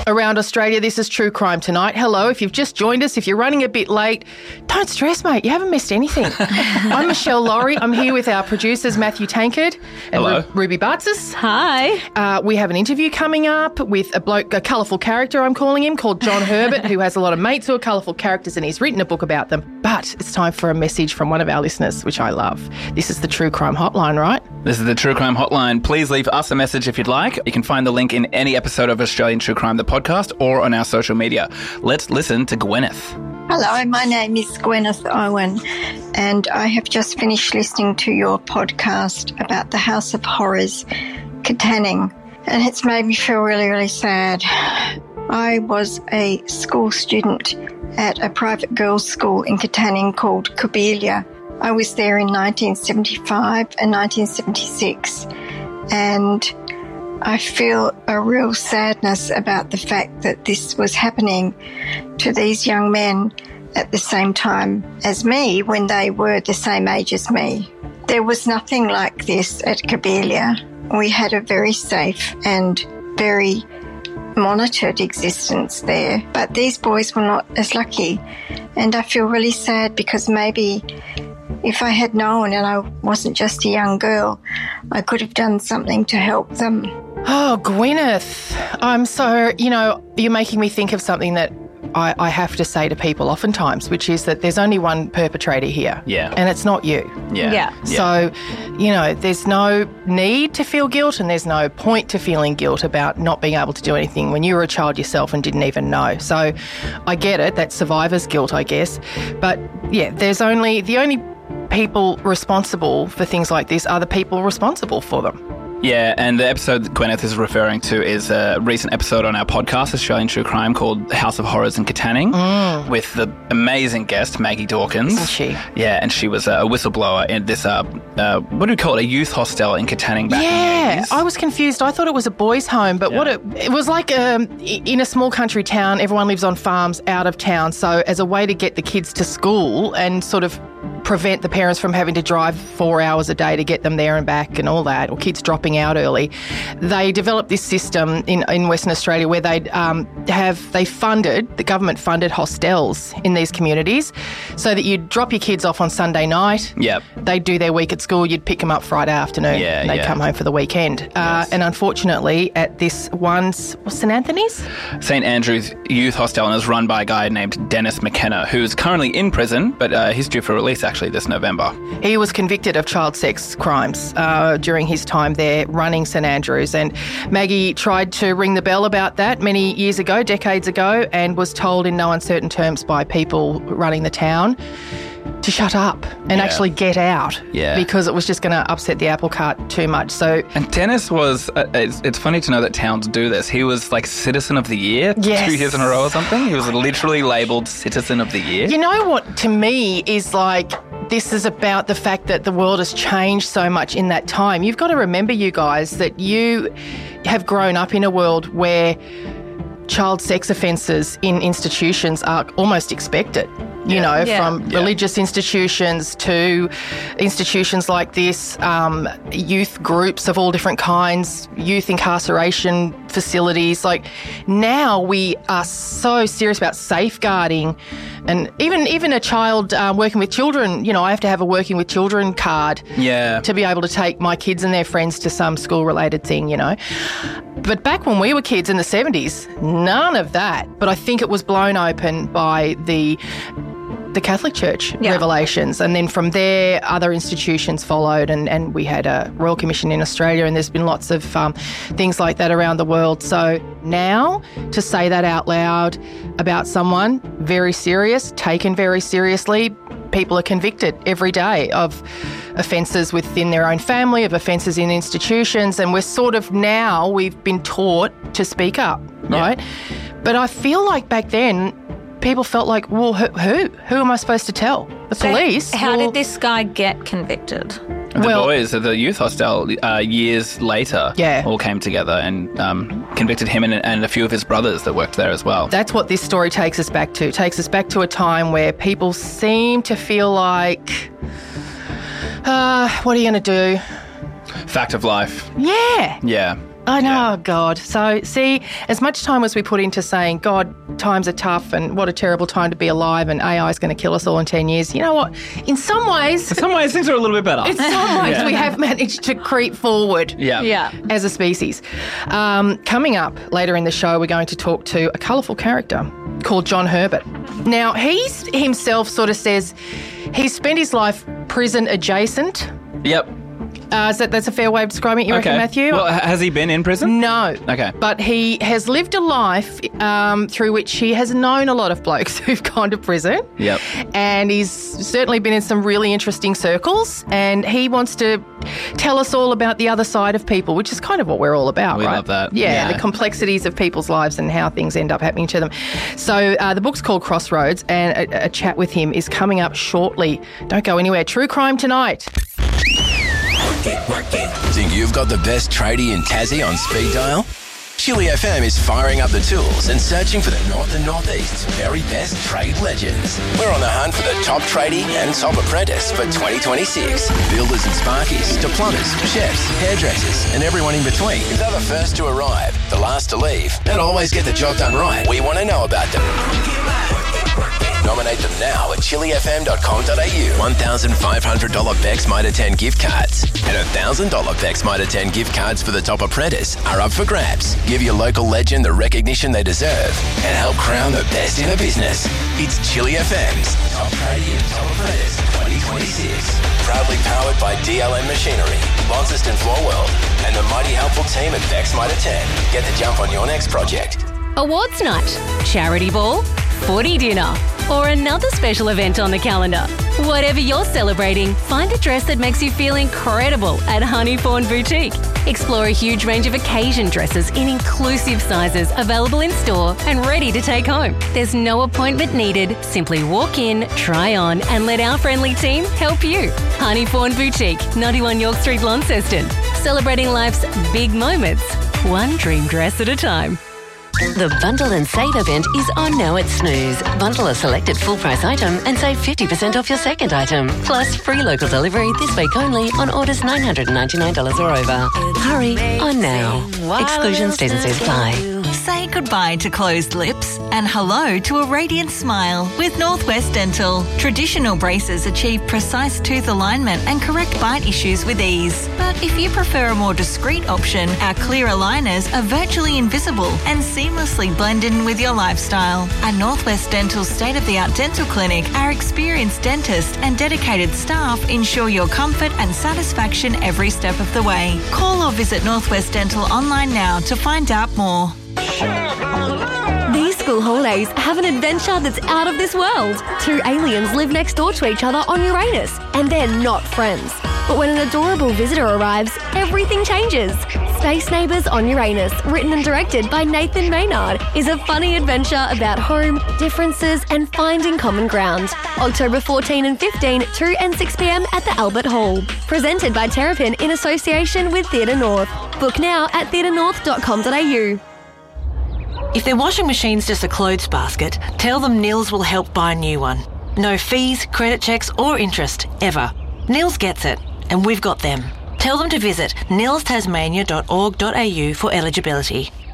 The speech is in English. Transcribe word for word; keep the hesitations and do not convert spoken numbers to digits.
around Australia. This is True Crime Tonight. Hello, if you've just joined us, if you're running a bit late, don't stress, mate. You haven't missed anything. I'm Michelle Laurie. I'm here with our producers, Matthew Tankard and Hello. Ru- Ruby Bartzis. Hi. Uh, we have an interview coming up with a bloke, a colourful character, I'm calling him, called John Herbert, who has a lot of mates who are colourful characters and he's written a book about them. But it's time for a message from one of our listeners, which I love. This is the True Crime Hotline, right? This is the True Crime Hotline. Please leave us a message if you'd like. You can find the link in any episode of Australian True Crime, the podcast, or on our social media. Let's listen to Gwyneth. Hello, my name is Gwyneth Owen, and I have just finished listening to your podcast about the House of Horrors, Katanning, and it's made me feel really, really sad. I was a school student at a private girls' school in Katanning called Cobelia. I was there in nineteen seventy-five and nineteen seventy-six, and I feel a real sadness about the fact that this was happening to these young men at the same time as me when they were the same age as me. There was nothing like this at Cobelia. We had a very safe and very monitored existence there, but these boys were not as lucky, and I feel really sad because maybe if I had known and I wasn't just a young girl, I could have done something to help them. Oh, Gwyneth, I'm so, you know, you're making me think of something that I, I have to say to people oftentimes, which is that there's only one perpetrator here. Yeah. And it's not you. Yeah. Yeah. So, you know, there's no need to feel guilt and there's no point to feeling guilt about not being able to do anything when you were a child yourself and didn't even know. So I get it. That's survivor's guilt, I guess. But, yeah, there's only, the only people responsible for things like this are the people responsible for them. Yeah, and the episode that Gwyneth is referring to is a recent episode on our podcast, Australian True Crime, called House of Horrors in Katanning, mm. with the amazing guest, Maggie Dawkins. Isn't she? Yeah, and she was a whistleblower in this, uh, uh, what do we call it, a youth hostel in Katanning back yeah, in the eighties. I was confused. I thought it was a boys' home, but Yeah. what it, it was like um, in a small country town, everyone lives on farms out of town, so as a way to get the kids to school and sort of prevent the parents from having to drive four hours a day to get them there and back and all that, or kids dropping out early, they developed this system in, in Western Australia where they'd um, have, they funded, the government funded hostels in these communities so that you'd drop your kids off on Sunday night. Yep. They'd do their week at school, you'd pick them up Friday afternoon, Yeah, and they'd yeah. come home for the weekend. Uh, Yes. and unfortunately, at this one, St Anthony's? Saint Andrew's Youth Hostel, and is run by a guy named Dennis McKenna, who's currently in prison, but uh, he's due for release actually this November. He was convicted of child sex crimes uh, during his time there running St Andrews, and Maggie tried to ring the bell about that many years ago, decades ago, and was told in no uncertain terms by people running the town to shut up and Yeah. actually get out Yeah. because it was just going to upset the apple cart too much. So And Dennis was, uh, it's, it's funny to know that towns do this. He was like Citizen of the Year Yes. two years in a row or something. He was literally labelled Citizen of the Year. you know what, to me, is like, this is about the fact that the world has changed so much in that time. You've got to remember, you guys, that you have grown up in a world where child sex offences in institutions are almost expected. You Yeah. know, Yeah. from Yeah. religious institutions to institutions like this, um, youth groups of all different kinds, youth incarceration facilities. Like, now we are so serious about safeguarding, and even even a child um, working with children, you know, I have to have a working with children card Yeah. to be able to take my kids and their friends to some school-related thing, you know. But back when we were kids in the seventies, none of that. But I think it was blown open by the the Catholic Church Yeah. revelations. And then from there, other institutions followed, and, and we had a Royal Commission in Australia, and there's been lots of um, things like that around the world. So now, to say that out loud about someone, very serious, taken very seriously, people are convicted every day of offences within their own family, of offences in institutions, and we're sort of now, we've been taught to speak up, right? But I feel like back then, people felt like, well, who? Who, who am I supposed to tell? The So police? How Well, did this guy get convicted? The Well- boys at the youth hostel uh, years later Yeah. all came together and um, convicted him and, and a few of his brothers that worked there as well. That's what this story takes us back to. It takes us back to a time where people seem to feel like, uh, what are you going to do? Fact of life. Yeah. Yeah. I know, Yeah. oh God. So, see, as much time as we put into saying, God, times are tough and what a terrible time to be alive and A I is going to kill us all in ten years, you know what? In some ways, In some ways, things are a little bit better. in some ways Yeah. we have managed to creep forward. Yeah. Yeah. As a species. Um, coming up later in the show, we're going to talk to a colourful character called John Herbert. Now, he himself sort of says he's spent his life prison adjacent. Yep. Uh, is that, that's a fair way of describing it, you reckon, Matthew? Well, h- has he been in prison? No. Okay. But he has lived a life um, through which he has known a lot of blokes who've gone to prison. Yep. And he's certainly been in some really interesting circles. And he wants to tell us all about the other side of people, which is kind of what we're all about, We right? love that. Yeah, Yeah. the complexities of people's lives and how things end up happening to them. So uh, the book's called Crossroads, and a, a chat with him is coming up shortly. Don't go anywhere. True Crime Tonight. Think you've got the best tradie in Tassie on speed dial? Chili F M is firing up the tools and searching for the North and Northeast's very best trade legends. We're on the hunt for the top tradie and top apprentice for twenty twenty-six. Builders and sparkies to plumbers, chefs, hairdressers, and everyone in between. If they're the first to arrive, the last to leave, and always get the job done right, we want to know about them. Nominate them now at chili f m dot com dot a u. one thousand five hundred dollars Bex Mitre ten gift cards and one thousand dollars Bex Mitre ten gift cards for the top apprentice are up for grabs. Give your local legend the recognition they deserve and help crown the best in the business. It's Chili F M's Top Tradie and Top Apprentice twenty twenty-six. Proudly powered by D L N Machinery, Launceston Floor World, and the mighty helpful team at Bex Mitre ten. Get the jump on your next project. Awards night, charity ball, footy dinner, or another special event on the calendar. Whatever you're celebrating, find a dress that makes you feel incredible at Honeyfawn Boutique. Explore a huge range of occasion dresses in inclusive sizes available in store and ready to take home. There's no appointment needed. Simply walk in, try on, and let our friendly team help you. Honeyfawn Boutique, ninety-one York Street, Launceston. Celebrating life's big moments, one dream dress at a time. The Bundle and Save event is on now at Snooze. Bundle a selected full price item and save fifty percent off your second item. Plus free local delivery this week only on orders nine hundred ninety-nine dollars or over. Hurry on now. Exclusions, T's and C's apply. Say goodbye to closed lips and hello to a radiant smile with Northwest Dental. Traditional braces achieve precise tooth alignment and correct bite issues with ease. But if you prefer a more discreet option, our clear aligners are virtually invisible and seamlessly blend in with your lifestyle. At Northwest Dental's state-of-the-art dental clinic, our experienced dentist and dedicated staff ensure your comfort and satisfaction every step of the way. Call or visit Northwest Dental online now to find out more. These school holidays have an adventure that's out of this world. Two aliens live next door to each other on Uranus, and they're not friends. But when an adorable visitor arrives, everything changes. Space Neighbours on Uranus, written and directed by Nathan Maynard, is a funny adventure about home, differences, and finding common ground. October fourteenth and fifteenth, two and six p.m. at the Albert Hall. Presented by Terrapin in association with Theatre North. Book now at theatre north dot com dot a u. If their washing machine's just a clothes basket, tell them Nils will help buy a new one. No fees, credit checks or interest, ever. Nils gets it, and we've got them. Tell them to visit nils tasmania dot org dot a u for eligibility.